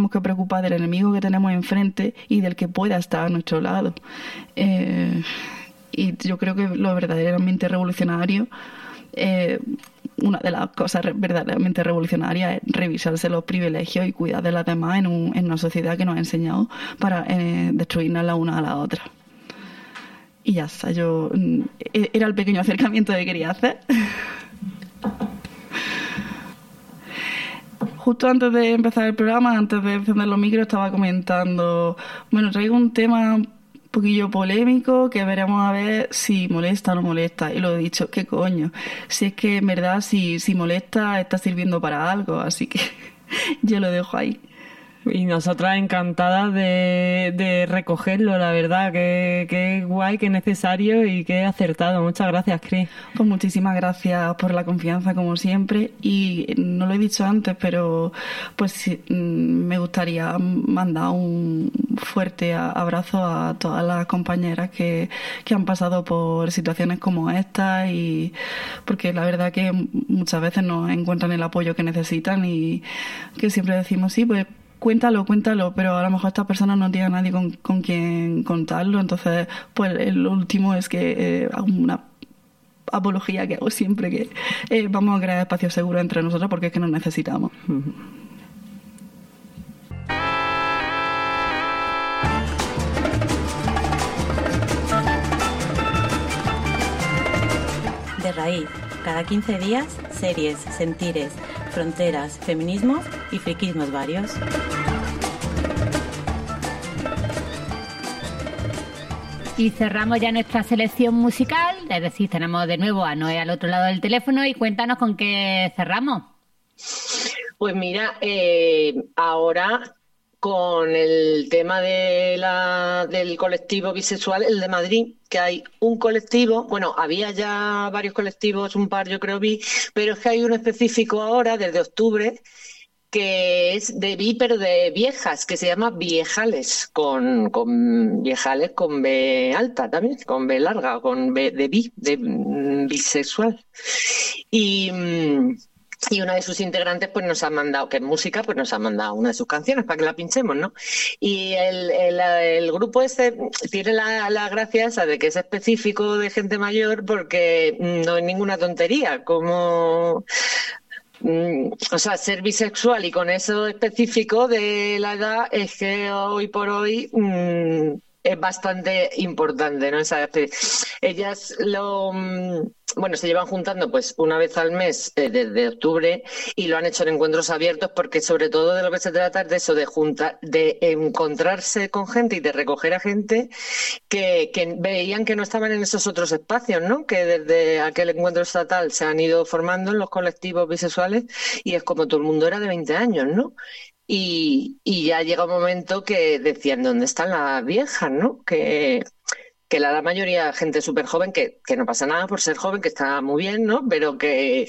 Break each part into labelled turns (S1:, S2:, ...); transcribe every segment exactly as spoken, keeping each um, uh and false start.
S1: tengamos que preocupar del enemigo que tenemos enfrente y del que pueda estar a nuestro lado. Eh, y yo creo que lo verdaderamente revolucionario, eh, una de las cosas verdaderamente revolucionarias es revisarse los privilegios y cuidar de las demás en, un, en una sociedad que nos ha enseñado para eh, destruirnos la una a la otra. Y ya está, yo era el pequeño acercamiento que quería hacer. Justo antes de empezar el programa, antes de encender los micros, estaba comentando, bueno, traigo un tema un poquillo polémico que veremos a ver si molesta o no molesta. Y lo he dicho, ¿qué coño? Si es que en verdad, si, si molesta, está sirviendo para algo, así que yo lo dejo ahí.
S2: Y nosotras encantadas de, de recogerlo, la verdad, que, que guay, que necesario y que acertado. Muchas gracias, Cris.
S1: Pues muchísimas gracias por la confianza, como siempre. Y no lo he dicho antes, pero pues sí, me gustaría mandar un fuerte abrazo a todas las compañeras que, que han pasado por situaciones como esta, y porque la verdad que muchas veces no encuentran el apoyo que necesitan y que siempre decimos, sí, pues cuéntalo, cuéntalo, pero a lo mejor esta persona no tiene a nadie con, con quien contarlo. Entonces, pues el último es que eh, hago una apología que hago siempre, que eh, vamos a crear espacios seguros entre nosotros porque es que nos necesitamos.
S3: De raíz, cada quince días, series, sentires, fronteras, feminismos y friquismos varios.
S4: Y cerramos ya nuestra selección musical, es decir, tenemos de nuevo a Noé al otro lado del teléfono, y cuéntanos con qué cerramos.
S5: Pues mira, eh, ahora con el tema de la, del colectivo bisexual, el de Madrid, que hay un colectivo, bueno, había ya varios colectivos, un par yo creo vi, pero es que hay uno específico ahora, desde octubre, que es de bi, pero de viejas, que se llama Viejales, con, con Viejales con B alta también, con B larga, con B de bi, de mm, bisexual. Y... Mm, Y una de sus integrantes pues nos ha mandado, que es música, pues nos ha mandado una de sus canciones para que la pinchemos, ¿no? Y el, el, el grupo este tiene la, la gracia esa de que es específico de gente mayor, porque no es ninguna tontería, como... O sea, ser bisexual y con eso específico de la edad es que hoy por hoy mmm, es bastante importante, ¿no? Esa, ellas lo... Bueno, se llevan juntando pues una vez al mes eh, desde octubre, y lo han hecho en encuentros abiertos, porque sobre todo de lo que se trata es de eso, de juntar, de encontrarse con gente y de recoger a gente que, que veían que no estaban en esos otros espacios, ¿no? Que desde aquel encuentro estatal se han ido formando en los colectivos bisexuales, y es como todo el mundo era de veinte años, ¿no? Y, y ya llega un momento que decían, ¿dónde están las viejas, no? Que... que la gran mayoría gente súper joven, que, que no pasa nada por ser joven, que está muy bien, ¿no? Pero que,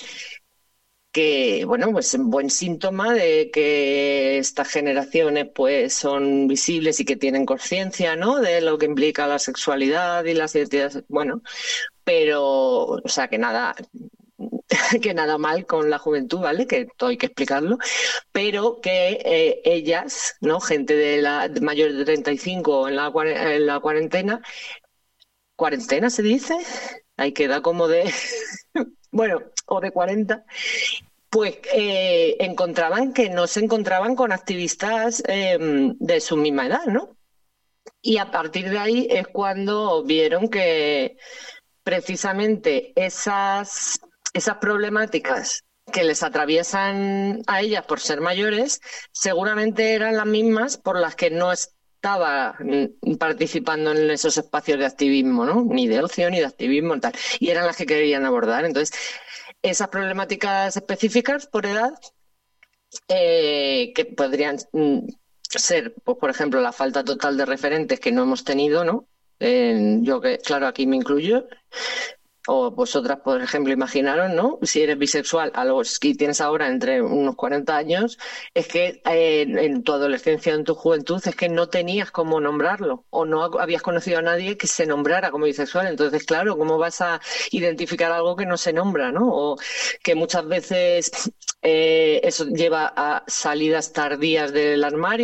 S5: que bueno, pues es un buen síntoma de que estas generaciones pues son visibles y que tienen conciencia, ¿no? De lo que implica la sexualidad y las identidades, bueno, pero, o sea, que nada... que nada mal con la juventud, ¿vale? Que todo hay que explicarlo, pero que eh, ellas, ¿no? Gente de la de mayor de treinta y cinco en la, en la cuarentena, ¿cuarentena se dice? Ahí queda como de... bueno, o de cuarenta, pues eh, encontraban que no se encontraban con activistas eh, de su misma edad, ¿no? Y a partir de ahí es cuando vieron que precisamente esas... esas problemáticas que les atraviesan a ellas por ser mayores, seguramente eran las mismas por las que no estaba participando en esos espacios de activismo, ¿no? Ni de ocio, ni de activismo, tal. Y eran las que querían abordar. Entonces, esas problemáticas específicas por edad, eh, que podrían ser, pues, por ejemplo, la falta total de referentes que no hemos tenido, ¿no? Eh, yo que, claro, aquí me incluyo. O vosotras, por ejemplo, imaginaros, ¿no? Si eres bisexual a los que tienes ahora entre unos cuarenta años, es que eh, en tu adolescencia, en tu juventud, es que no tenías cómo nombrarlo, o no habías conocido a nadie que se nombrara como bisexual. Entonces, claro, ¿cómo vas a identificar algo que no se nombra, ¿no? O que muchas veces eh, eso lleva a salidas tardías del armario.